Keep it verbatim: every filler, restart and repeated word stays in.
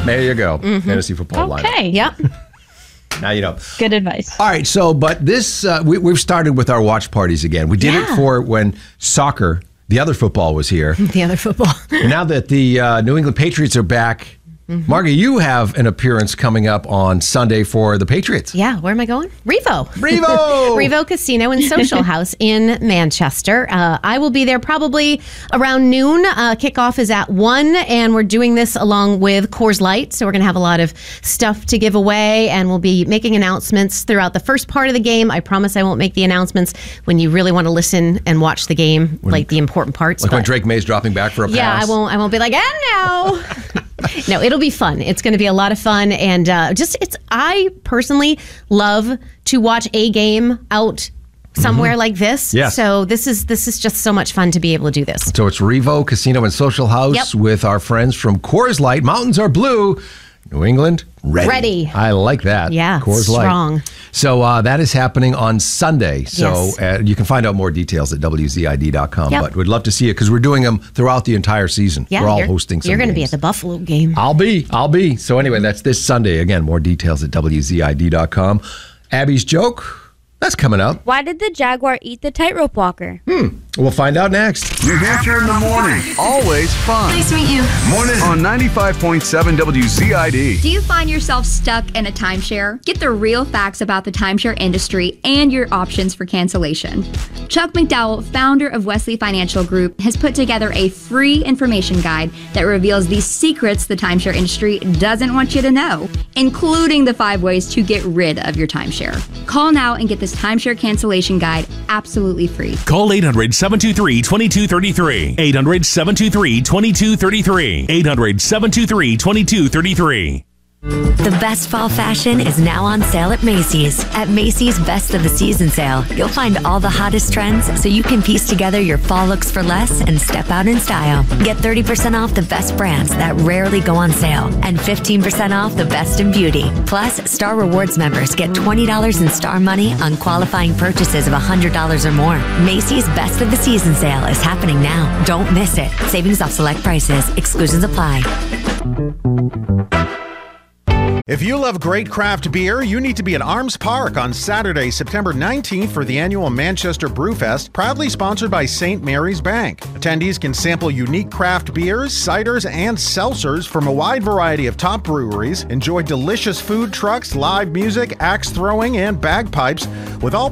There you go. Mm-hmm. Fantasy football lineup. Okay, yep. Now you know. Good advice. All right, so, but this, uh, we, we've started with our watch parties again. We did Yeah. it for when soccer, the other football, was here. The other football. Now that the uh, New England Patriots are back, mm-hmm. Margie, you have an appearance coming up on Sunday for the Patriots. Yeah, where am I going? Revo. Revo! Revo Casino and Social House in Manchester. Uh, I will be there probably around noon. Uh, kickoff is at one, and we're doing this along with Coors Light. So we're going to have a lot of stuff to give away, and we'll be making announcements throughout the first part of the game. I promise I won't make the announcements when you really want to listen and watch the game, when, like the important parts. Like but, when Drake May's dropping back for a yeah, pass. I won't, I won't be like, and now. No, it'll be fun. It's going to be a lot of fun. And uh, just, it's, I personally love to watch a game out somewhere mm-hmm. like this. Yes. So this is, this is just so much fun to be able to do this. So it's Revo Casino and Social House yep. with our friends from Coors Light. Mountains are blue. New England, ready. Ready. I like that. Yeah, Coors strong. Light. So uh, that is happening on Sunday. So yes. uh, you can find out more details at W Z I D dot com. Yep. But we'd love to see it because we're doing them throughout the entire season. Yeah, we're all you're, hosting some You're going to be games. at the Buffalo game. I'll be. I'll be. So anyway, that's this Sunday. Again, more details at W Z I D dot com. Abby's joke. That's coming up. Why did the jaguar eat the tightrope walker? Hmm. We'll find out next. New Hampshire in the morning. Always fun. Nice to meet you. Morning. On ninety-five point seven W Z I D. Do you find yourself stuck in a timeshare? Get the real facts about the timeshare industry and your options for cancellation. Chuck McDowell, founder of Wesley Financial Group, has put together a free information guide that reveals the secrets the timeshare industry doesn't want you to know, including the five ways to get rid of your timeshare. Call now and get this timeshare cancellation guide absolutely free. Call eight hundred, seven two three, two two three three. eight hundred, seven two three, two two three three. eight hundred, seven two three, two two three three. The best fall fashion is now on sale at Macy's. At Macy's Best of the Season sale, you'll find all the hottest trends so you can piece together your fall looks for less and step out in style. Get thirty percent off the best brands that rarely go on sale and fifteen percent off the best in beauty. Plus, Star Rewards members get twenty dollars in Star Money on qualifying purchases of one hundred dollars or more. Macy's Best of the Season sale is happening now. Don't miss it. Savings off select prices. Exclusions apply. If you love great craft beer, you need to be at Arms Park on Saturday, September nineteenth for the annual Manchester Brewfest, proudly sponsored by Saint Mary's Bank. Attendees can sample unique craft beers, ciders, and seltzers from a wide variety of top breweries, enjoy delicious food trucks, live music, axe throwing, and bagpipes, with all